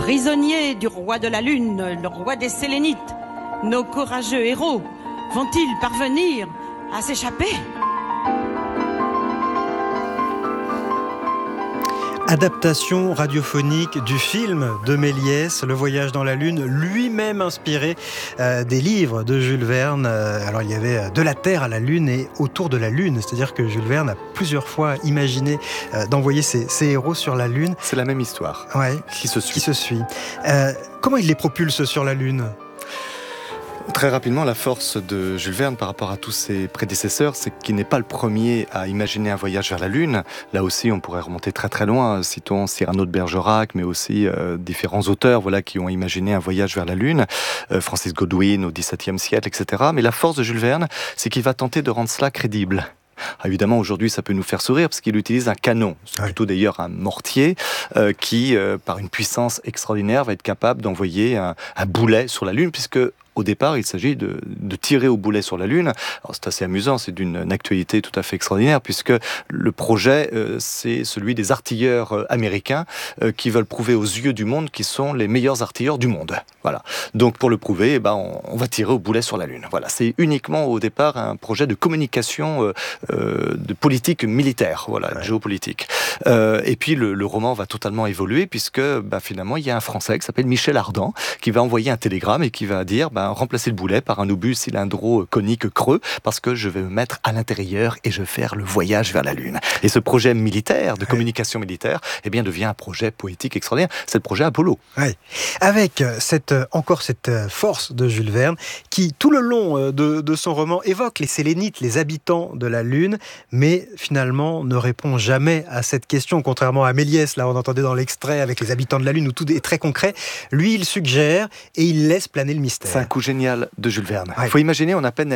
Prisonniers du roi de la Lune, le roi des Sélénites, nos courageux héros vont-ils parvenir à s'échapper ? Adaptation radiophonique du film de Méliès, Le Voyage dans la Lune, lui-même inspiré des livres de Jules Verne. Alors il y avait de la Terre à la Lune et autour de la Lune, c'est-à-dire que Jules Verne a plusieurs fois imaginé d'envoyer ses héros sur la Lune. C'est la même histoire qui se suit. Comment il les propulse sur la Lune ? Très rapidement, la force de Jules Verne par rapport à tous ses prédécesseurs, c'est qu'il n'est pas le premier à imaginer un voyage vers la Lune. Là aussi, on pourrait remonter très très loin. Citons Cyrano de Bergerac, mais aussi différents auteurs qui ont imaginé un voyage vers la Lune. Francis Godwin au XVIIe siècle, etc. Mais la force de Jules Verne, c'est qu'il va tenter de rendre cela crédible. Évidemment, aujourd'hui, ça peut nous faire sourire parce qu'il utilise un canon, c'est plutôt d'ailleurs un mortier qui, par une puissance extraordinaire, va être capable d'envoyer un boulet sur la Lune, puisque au départ, il s'agit de tirer au boulet sur la Lune. Alors, c'est assez amusant, c'est d'une actualité tout à fait extraordinaire, puisque le projet, c'est celui des artilleurs américains qui veulent prouver aux yeux du monde qu'ils sont les meilleurs artilleurs du monde. Voilà. Donc, pour le prouver, on va tirer au boulet sur la Lune. Voilà. C'est uniquement au départ un projet de communication de politique militaire, géopolitique. Et puis, le roman va totalement évoluer, puisque finalement, il y a un Français qui s'appelle Michel Ardan, qui va envoyer un télégramme et qui va dire remplacer le boulet par un obus cylindro conique creux, parce que je vais me mettre à l'intérieur et je vais faire le voyage vers la Lune. Et ce projet militaire, de communication militaire, devient un projet poétique extraordinaire. C'est le projet Apollo. Avec cette force de Jules Verne, qui tout le long de son roman évoque les Sélénites, les habitants de la Lune, mais finalement ne répond jamais à cette question, contrairement à Méliès, là on entendait dans l'extrait avec les habitants de la Lune, où tout est très concret. Lui, il suggère et il laisse planer le mystère. C'est un coup génial de Jules Verne. Il faut imaginer, on a peine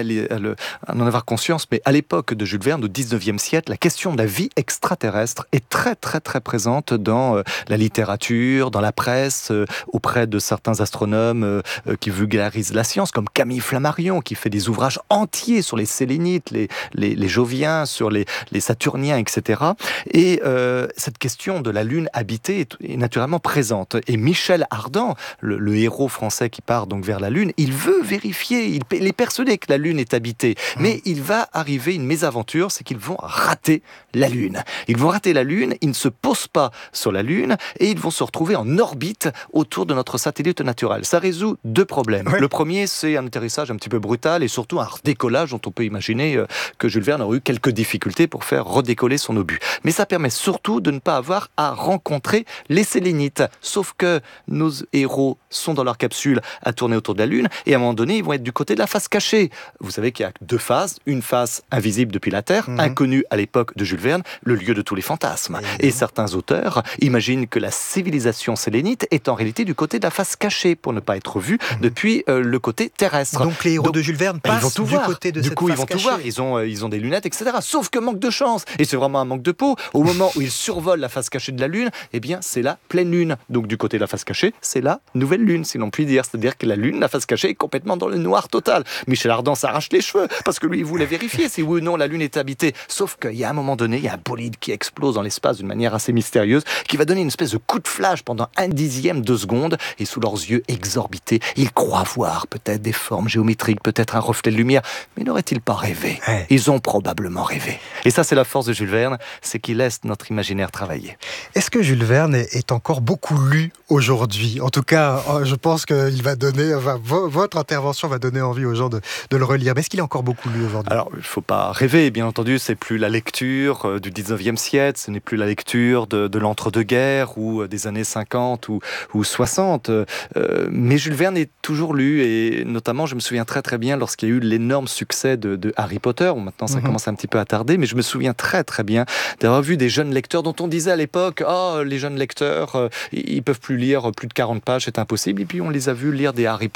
à en avoir conscience, mais à l'époque de Jules Verne, au XIXe siècle, la question de la vie extraterrestre est très très très présente dans la littérature, dans la presse, auprès de certains astronomes qui vulgarisent la science, comme Camille Flammarion, qui fait des ouvrages entiers sur les Sélénites, les Joviens, sur les Saturniens, etc. Et cette question de la Lune habitée est naturellement présente. Et Michel Ardan, le héros français qui part donc vers la Lune, il veut vérifier, il est persuadé que la Lune est habitée, mais il va arriver une mésaventure, c'est qu'ils vont rater la Lune. Ils vont rater la Lune, ils ne se posent pas sur la Lune, et ils vont se retrouver en orbite autour de notre satellite naturel. Ça résout deux problèmes. Le premier, c'est un atterrissage un petit peu brutal, et surtout un redécollage dont on peut imaginer que Jules Verne aurait eu quelques difficultés pour faire redécoller son obus. Mais ça permet surtout de ne pas avoir à rencontrer les Sélénites. Sauf que nos héros sont dans leur capsule à tourner autour de la Lune, et à un moment donné, ils vont être du côté de la face cachée. Vous savez qu'il y a deux faces, une face invisible depuis la Terre, inconnue à l'époque de Jules Verne, le lieu de tous les fantasmes. Et certains auteurs imaginent que la civilisation sélénite est en réalité du côté de la face cachée, pour ne pas être vue depuis le côté terrestre. Donc les héros de Jules Verne passent du côté de cette face cachée. Du coup, ils vont tout voir, ils ont des lunettes, etc. Sauf que manque de chance, et c'est vraiment un manque de peau. Au moment où ils survolent la face cachée de la Lune, c'est la pleine Lune. Donc du côté de la face cachée, c'est la nouvelle Lune, si l'on peut dire. C'est-à-dire que la Lune, la face cachée, est complètement dans le noir total. Michel Ardan s'arrache les cheveux, parce que lui, il voulait vérifier si oui ou non la Lune est habitée. Sauf qu'il y a un moment donné, il y a un bolide qui explose dans l'espace d'une manière assez mystérieuse, qui va donner une espèce de coup de flash pendant 1/10 de seconde, et sous leurs yeux exorbités, ils croient voir peut-être des formes géométriques, peut-être un reflet de lumière, mais n'auraient-ils pas rêvé ? Ils ont probablement rêvé. Et ça, c'est la force de Jules Verne, c'est qu'il laisse notre imaginaire travailler. Est-ce que Jules Verne est encore beaucoup lu aujourd'hui ? En tout cas, je pense qu'il va donner, votre intervention va donner envie aux gens de le relire. Mais est-ce qu'il est encore beaucoup lu aujourd'hui ? Alors, il ne faut pas rêver, bien entendu, c'est plus la lecture du 19e siècle, ce n'est plus la lecture de l'entre-deux-guerres ou des années 50 ou 60. Mais Jules Verne est toujours lu, et notamment, je me souviens très très bien lorsqu'il y a eu l'énorme succès de Harry Potter. Maintenant, ça commence un petit peu à tarder, mais je me souviens très très bien d'avoir vu des jeunes lecteurs dont on disait à l'époque « Oh, les jeunes lecteurs, ils peuvent plus lire plus de 40 pages, c'est impossible. » Et puis on les a vus lire des Harry Potter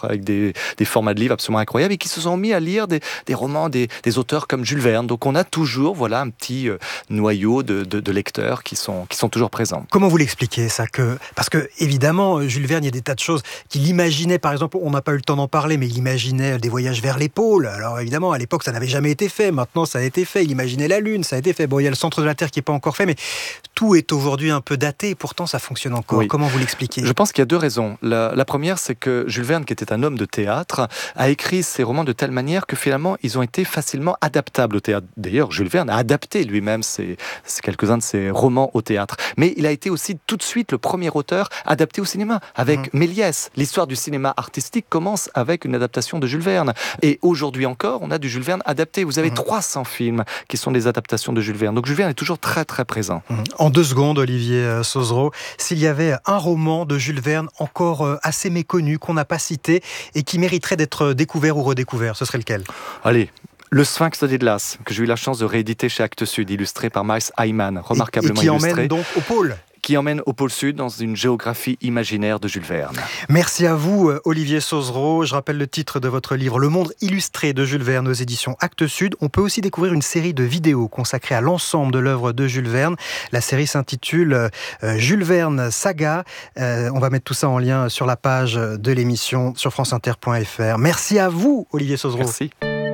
avec des formats de livres absolument incroyables et qui se sont mis à lire des romans des auteurs comme Jules Verne. Donc on a toujours un petit noyau de lecteurs qui sont toujours présents. Comment vous l'expliquez ça parce que évidemment, Jules Verne, il y a des tas de choses qu'il imaginait. Par exemple, on n'a pas eu le temps d'en parler, mais il imaginait des voyages vers les pôles. Alors évidemment, à l'époque, ça n'avait jamais été fait. Maintenant, ça a été fait. Il imaginait la Lune, ça a été fait. Bon, il y a le centre de la Terre qui n'est pas encore fait, mais tout est aujourd'hui un peu daté. Pourtant, ça fonctionne encore. Oui. Comment vous l'expliquez ? Je pense qu'il y a deux raisons. La première, c'est que Jules Verne, qui était un homme de théâtre, a écrit ses romans de telle manière que finalement, ils ont été facilement adaptables au théâtre. D'ailleurs, Jules Verne a adapté lui-même quelques-uns de ses romans au théâtre. Mais il a été aussi tout de suite le premier auteur adapté au cinéma, avec Méliès. L'histoire du cinéma artistique commence avec une adaptation de Jules Verne. Et aujourd'hui encore, on a du Jules Verne adapté. Vous avez 300 films qui sont des adaptations de Jules Verne. Donc Jules Verne est toujours très très présent. En 2 secondes, Olivier Sauzereau, s'il y avait un roman de Jules Verne encore assez méconnu, qu'on n'a pas cité, et qui mériterait d'être découvert ou redécouvert, ce serait lequel ? Allez, Le Sphinx de Dédlas, que j'ai eu la chance de rééditer chez Actes Sud, illustré par Miles Hyman, remarquablement illustré. Et qui emmène donc au pôle. Qui emmène au pôle Sud dans une géographie imaginaire de Jules Verne. Merci à vous, Olivier Sauzereau. Je rappelle le titre de votre livre, Le Monde illustré de Jules Verne aux éditions Actes Sud. On peut aussi découvrir une série de vidéos consacrées à l'ensemble de l'œuvre de Jules Verne. La série s'intitule Jules Verne Saga. On va mettre tout ça en lien sur la page de l'émission sur franceinter.fr. Merci à vous, Olivier Sauzereau. Merci.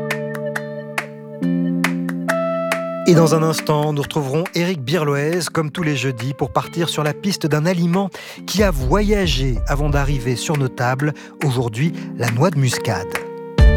Et dans un instant, nous retrouverons Éric Birloez, comme tous les jeudis, pour partir sur la piste d'un aliment qui a voyagé avant d'arriver sur nos tables. Aujourd'hui, la noix de muscade.